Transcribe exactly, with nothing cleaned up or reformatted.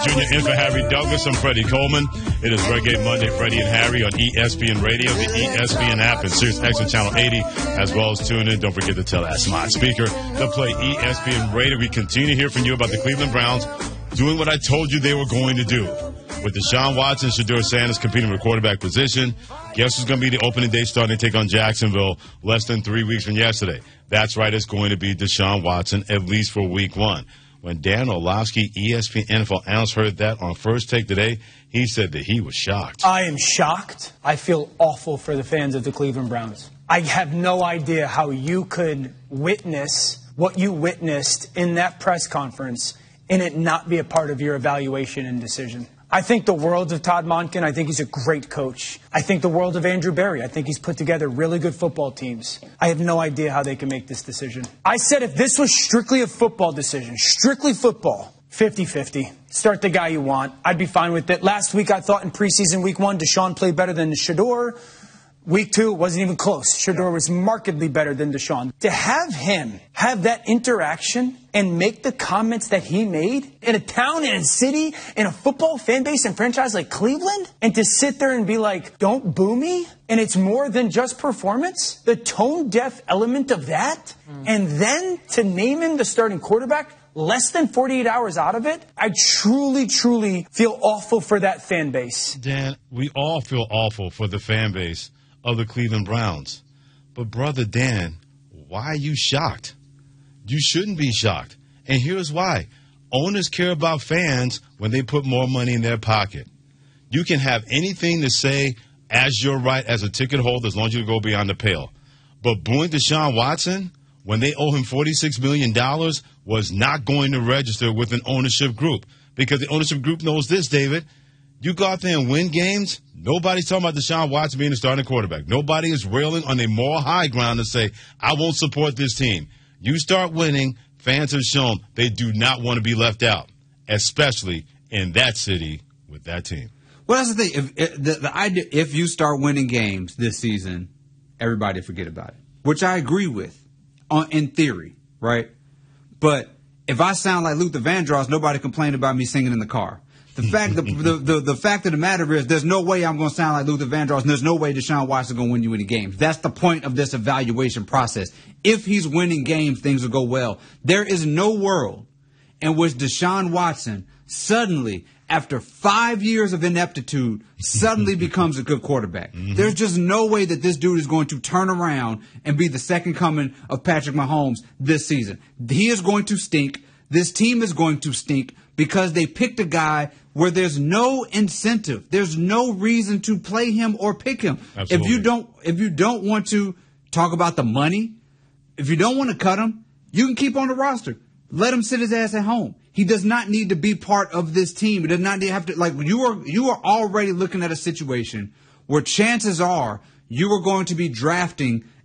Junior in for Harry Douglas. I'm Freddie Coleman. It is Reggae Monday, Freddie and Harry on E S P N Radio, the E S P N app, and Sirius X M Channel eighty, as well as tune in. Don't forget to tell that smart speaker to play E S P N Radio. We continue to hear from you about the Cleveland Browns doing what I told you they were going to do. With Deshaun Watson, Shedeur Sanders competing for quarterback position. Guess who's going to be the opening day starting to take on Jacksonville less than three weeks from yesterday? That's right, it's going to be Deshaun Watson, at least for week one. When Dan Orlovsky, E S P N N F L analyst, heard that on First Take today, he said that he was shocked. I am shocked. I feel awful for the fans of the Cleveland Browns. I have no idea how you could witness what you witnessed in that press conference and it not be a part of your evaluation and decision. I think the world of Todd Monken. I think he's a great coach. I think the world of Andrew Berry. I think he's put together really good football teams. I have no idea how they can make this decision. I said if this was strictly a football decision, strictly football, fifty-fifty. Start the guy you want. I'd be fine with it. Last week I thought in preseason week one, Deshaun played better than Shedeur. Week two, it wasn't even close. Shedeur was markedly better than Deshaun. To have him have that interaction and make the comments that he made in a town, in a city, in a football fan base and franchise like Cleveland, and to sit there and be like, don't boo me, and it's more than just performance, the tone-deaf element of that, mm. and then to name him the starting quarterback less than forty-eight hours out of it, I truly, truly feel awful for that fan base. Dan, we all feel awful for the fan base of the Cleveland Browns. But, Brother Dan, why are you shocked? You shouldn't be shocked. And here's why. Owners care about fans when they put more money in their pocket. You can have anything to say as your right as a ticket holder as long as you go beyond the pale. But booing Deshaun Watson when they owe him forty-six million dollars was not going to register with an ownership group. Because the ownership group knows this, David. You go out there and win games, nobody's talking about Deshaun Watson being the starting quarterback. Nobody is railing on a moral high ground to say, I won't support this team. You start winning, fans have shown they do not want to be left out, especially in that city with that team. Well, that's the thing. If, if, the, the idea, if you start winning games this season, everybody forget about it, which I agree with on, in theory, right? But if I sound like Luther Vandross, nobody complained about me singing in the car. The fact the, the, the, the fact of the matter is there's no way I'm going to sound like Luther Vandross, and there's no way Deshaun Watson is going to win you any games. That's the point of this evaluation process. If he's winning games, things will go well. There is no world in which Deshaun Watson suddenly, after five years of ineptitude, suddenly becomes a good quarterback. Mm-hmm. There's just no way that this dude is going to turn around and be the second coming of Patrick Mahomes this season. He is going to stink. This team is going to stink because they picked a guy where there's no incentive. There's no reason to play him or pick him. Absolutely. If you don't if you don't want to talk about the money, if you don't want to cut him, you can keep on the roster. Let him sit his ass at home. He does not need to be part of this team. He does not need to have to like you are you are already looking at a situation where chances are you are going to be drafting